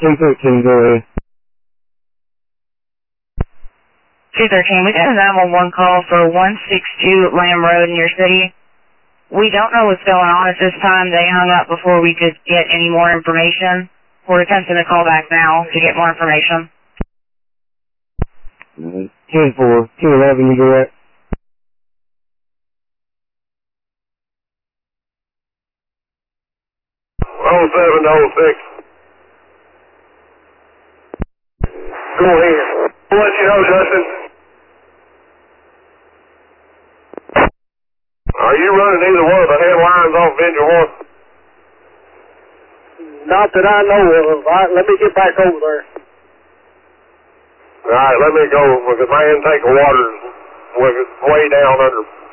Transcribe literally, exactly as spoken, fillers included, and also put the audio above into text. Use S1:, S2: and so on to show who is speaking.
S1: two thirteen, go ahead.
S2: two thirteen, we got a nine one one call for one sixty-two Lamb Road in your city. We don't know what's going on at this time. They hung up before we could get any more information. We're attempting to call back now to get more information.
S1: ten four, two eleven, you go at.
S3: oh seven oh six. Go ahead. I'll let you know, Justin. Are you running either one of the headlines off Venture one?
S4: Not that I know of. All right, let me get back over there.
S3: All right, let me go, because my intake of water is way down under